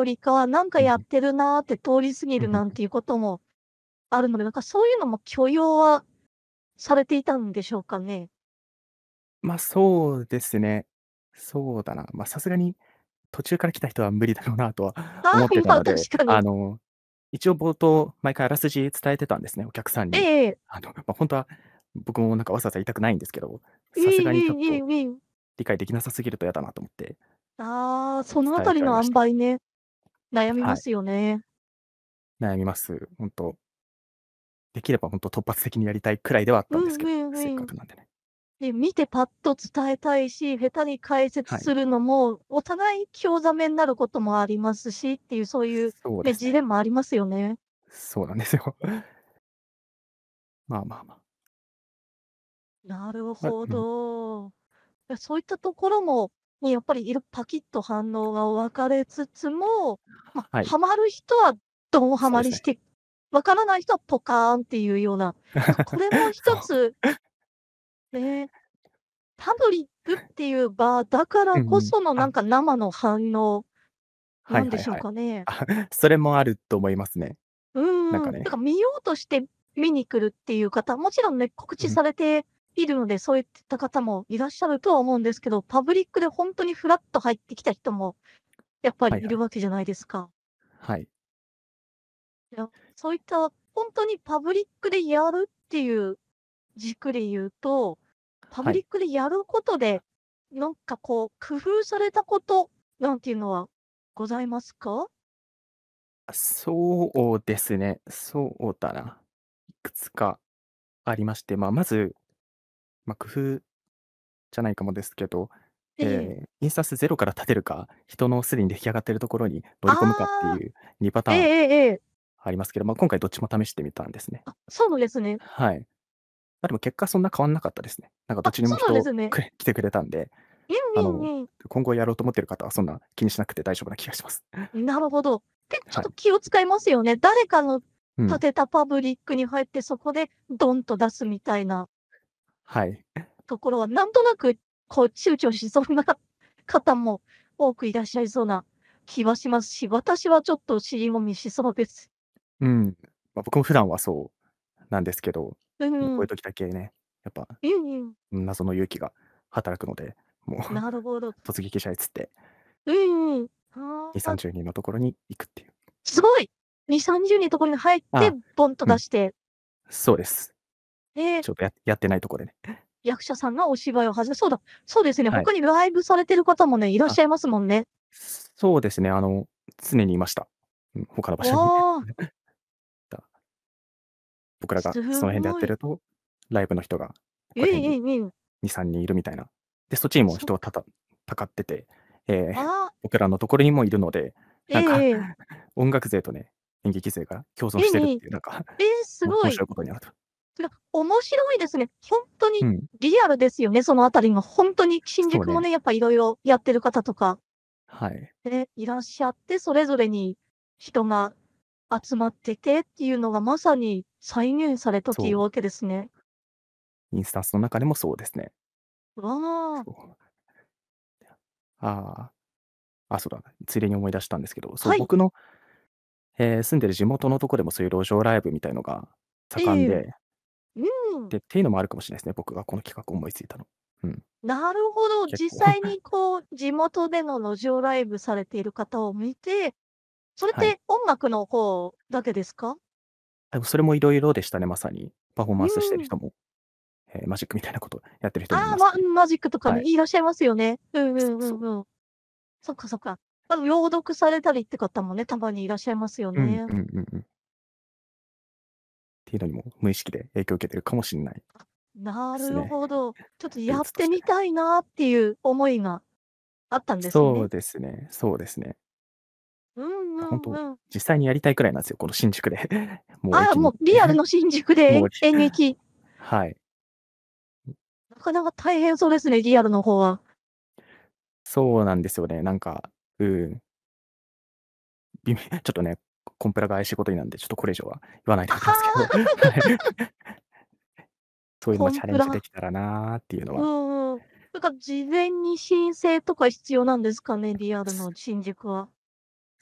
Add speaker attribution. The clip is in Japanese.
Speaker 1: よりかは、なんか
Speaker 2: うんうん。
Speaker 1: やってるなって通り過ぎ
Speaker 2: うん、ふんふん。
Speaker 1: るなんていうこともあるので、なんかそういうのも許容はされていたんでしょうかね？
Speaker 2: ま、そうですね。そうだな、ま、さすがに途中から来た人は無理だろうなとは思って
Speaker 1: はい、まあ、
Speaker 2: たので、
Speaker 1: 確かに。
Speaker 2: 一応冒頭、毎回あらすじ伝えてたんですね、お客さんに。
Speaker 1: ええええ。
Speaker 2: ま、ほんとは僕もなんかわざわざ言いたくないんですけど、
Speaker 1: ウ
Speaker 2: さす
Speaker 1: ィンウィンウ
Speaker 2: がにちょっと
Speaker 1: ィンウィン。
Speaker 2: 理解できなさすぎると嫌だなと思って
Speaker 1: ああ、そのあ
Speaker 2: 伝え
Speaker 1: たりの
Speaker 2: ちゃいました。
Speaker 1: 塩梅ね、悩み
Speaker 2: はい。
Speaker 1: ますよね。
Speaker 2: 悩みます、ほんと。できればほんと突発的にやりたいくらいではあっ
Speaker 1: うんう
Speaker 2: たんですけど、せっ
Speaker 1: んうん。
Speaker 2: かくなんでね。
Speaker 1: で、見てパッと伝えたいし、下手に解説
Speaker 2: はい。
Speaker 1: するのも、お互い興ざめになることもありますしっていう、そういうね、ジ
Speaker 2: そうですね。
Speaker 1: レンマありますよね。
Speaker 2: そうなんですよ。まあまあまあ。
Speaker 1: なる
Speaker 2: ま、
Speaker 1: ほ
Speaker 2: うん。
Speaker 1: ど。そういったところも、ね、やっぱりパキッと反応が分かれつつも、ま、
Speaker 2: はい。
Speaker 1: ハマる人はどんハ
Speaker 2: そうですね。
Speaker 1: マりして、分からない人はポカーンっていうような、なんかこれも
Speaker 2: そう。
Speaker 1: 一つね、パブリックっていう場だから
Speaker 2: うんうん。
Speaker 1: こそのな
Speaker 2: あ。
Speaker 1: んか生の反応なんでしょう
Speaker 2: はいはいはい。
Speaker 1: かね。
Speaker 2: あ、それもあると思いますね。
Speaker 1: うんうん。だか
Speaker 2: なんかね。
Speaker 1: 見ようとして見に来るっていう方、もちろんね、告知
Speaker 2: うん。
Speaker 1: されているので、そういった方もいらっしゃるとは思うんですけど、パブリックでほんとにフラッと入ってきた人もやっぱりい
Speaker 2: はいはい。
Speaker 1: るわけじゃないですか。
Speaker 2: はい。
Speaker 1: いや、そういったほんとにパブリックでやるっていう軸で言うと、パブ
Speaker 2: はい。
Speaker 1: リックでやることで、なんかこう工夫されたことなんていうのはございますか？
Speaker 2: あ、そうですね。そうだな。いくつかありまして、ま、まず、ま、工夫じゃないかもですけど、
Speaker 1: ええ。
Speaker 2: インスタンスゼロから立てるか、人のすでに出来上がってるところに乗り込むかって
Speaker 1: ああ。
Speaker 2: いう2パタ
Speaker 1: ええ
Speaker 2: ーン
Speaker 1: ええええ。
Speaker 2: ありますけど、ま、今回どっちも試してみたんですね。
Speaker 1: あ、そうなんですね。
Speaker 2: はい。ま、でも結果そんな変わんなかったですね。なんかどっ
Speaker 1: あ、そ
Speaker 2: ちにも人
Speaker 1: うなんですね。
Speaker 2: 来てくれたんで、
Speaker 1: うんうんうん。
Speaker 2: 今後やろうと思ってる方はそんな気にしなくて大丈夫な気がします。
Speaker 1: なるほど。で、ちょっ
Speaker 2: はい。
Speaker 1: と気を使いますよね。誰かの
Speaker 2: うん。
Speaker 1: 立てたパブリックに入って、そこでドンと出すみたいな
Speaker 2: はい。
Speaker 1: ところは、なんとなく、こう躊躇しそうな方も多くいらっしゃいそうな気はしますし、私はちょっと尻込みしそうです。
Speaker 2: うん。ま、僕も普段はそうなんですけど、ま、こ
Speaker 1: うんうん。
Speaker 2: ういう時だけね、やっぱ、
Speaker 1: うんうん。
Speaker 2: 謎の勇気が働くので、もう
Speaker 1: なるほど。
Speaker 2: 突撃しちゃえっつって
Speaker 1: うんうん。は
Speaker 2: 2、さん
Speaker 1: あ。
Speaker 2: じゅうにんのところに行くっていう。
Speaker 1: すごい。2、30人ところに入って、
Speaker 2: あ、
Speaker 1: ボンと
Speaker 2: うん。
Speaker 1: 出して。
Speaker 2: そうです。
Speaker 1: ええ。
Speaker 2: ちょっとやってないとこでね。
Speaker 1: 役者さんがお芝居をそうだ、そうですね、
Speaker 2: はい。
Speaker 1: 他にライブされてる方もね、いらっ
Speaker 2: あ。
Speaker 1: しゃいますもんね。
Speaker 2: そうですね、常にいました。うん、他の場所に。
Speaker 1: わあ。
Speaker 2: だ僕らが
Speaker 1: す
Speaker 2: その辺でやっ
Speaker 1: ごい。
Speaker 2: てると、ライブの人がこ
Speaker 1: うん
Speaker 2: こら辺に
Speaker 1: うんうん。
Speaker 2: 2、3人いるみたいな。で、そっちにも
Speaker 1: そ
Speaker 2: 人はたかってて、ええ、
Speaker 1: ああ。
Speaker 2: 僕らのところにもいるので、
Speaker 1: え
Speaker 2: なんか
Speaker 1: えええ。
Speaker 2: 音楽勢とね、演劇勢が共存してるっ
Speaker 1: うんうん。
Speaker 2: ていうなんか、
Speaker 1: ええ、すごい。
Speaker 2: 面白いことになると。
Speaker 1: 面白いですね。ほんとに
Speaker 2: うん。
Speaker 1: リアルですよね、そのあたりが。ほんとに新
Speaker 2: そうね。
Speaker 1: 宿もね、やっぱ色々やってる方とか
Speaker 2: はい。
Speaker 1: ね、いらっしゃって、それぞれに人が集まっててっていうのがまさに再現されたと
Speaker 2: そう。
Speaker 1: いうわけですね。
Speaker 2: インスタンスの中でもそうですね。
Speaker 1: わあ。
Speaker 2: そう。ああ、あ、そうだ、ついでに思い出したんですけど、そう、
Speaker 1: はい。
Speaker 2: 僕の住んでる地元のとこでもそういう路上ライブみたいのが盛ん
Speaker 1: ええ。
Speaker 2: で
Speaker 1: うん。
Speaker 2: で、っていうのもあるかもしれないですね、僕がこの企画を思いついたの。うん。
Speaker 1: なるほど、
Speaker 2: 結構。
Speaker 1: 実際にこう地元での路上ライブされている方を見て、それっ
Speaker 2: はい。
Speaker 1: て音楽の方だけですか？
Speaker 2: でもそれも色々でしたね、まさに。パフォー
Speaker 1: う
Speaker 2: マンスしてる
Speaker 1: ん。
Speaker 2: 人も、マジックみたいなことやってる人
Speaker 1: ああ、
Speaker 2: もいますし。
Speaker 1: マジックとか
Speaker 2: はい。
Speaker 1: ね、いらっしゃいますよね。うんうんう
Speaker 2: そうそう。
Speaker 1: んうん。そっかそっか。朗読されたりって方もね、たまにいらっしゃいますよね。
Speaker 2: うんうんうんうん。っていうのにも無意識で影響を受けてるかもしんない
Speaker 1: あ、なる
Speaker 2: すね。
Speaker 1: ほど。ちょっと
Speaker 2: ルー
Speaker 1: やってみ
Speaker 2: ツとしてね。
Speaker 1: たいなっていう思いがあったんです
Speaker 2: そう
Speaker 1: ね。
Speaker 2: ですねそうですね。
Speaker 1: うん
Speaker 2: ほんと、
Speaker 1: うんうん。
Speaker 2: 実際にやりたいくらいなんすよ、この新宿で。もう
Speaker 1: ああ、
Speaker 2: 駅に
Speaker 1: もうリアルの新宿で
Speaker 2: もう
Speaker 1: 演劇。
Speaker 2: はい。
Speaker 1: なかなか大変そうですね、リアルの方は。
Speaker 2: そうなんですよね、なんか、うん。ちょっとね、コンプラが怪しいことになんで、ちょっとこれ以上は言わないで
Speaker 1: あ
Speaker 2: おきますけど、
Speaker 1: は。
Speaker 2: はい。そういうのもチャレンジで
Speaker 1: コンプラ。
Speaker 2: きたらなっていうの
Speaker 1: う
Speaker 2: は。
Speaker 1: んうん。なんか事前に申請とか必要なんですかね、リアルの新宿は。